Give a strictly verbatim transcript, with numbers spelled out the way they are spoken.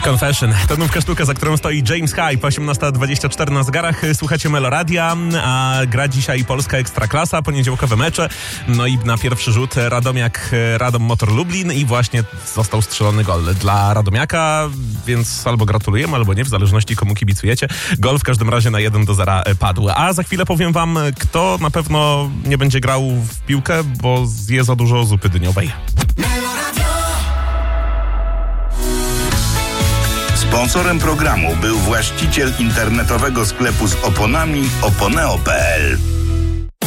Confession. To nówka sztuka, za którą stoi James Hype. osiemnasta dwadzieścia cztery na zegarach. Słuchacie Meloradia, a gra dzisiaj polska Ekstraklasa, poniedziałkowe mecze. No i na pierwszy rzut Radomiak, Radom Motor Lublin i właśnie został strzelony gol dla Radomiaka, więc albo gratulujemy, albo nie, w zależności komu kibicujecie. Gol w każdym razie na jeden do zera padł. A za chwilę powiem wam, kto na pewno nie będzie grał w piłkę, bo zje za dużo zupy dyniowej. Sponsorem programu był właściciel internetowego sklepu z oponami oponeo kropka pe el.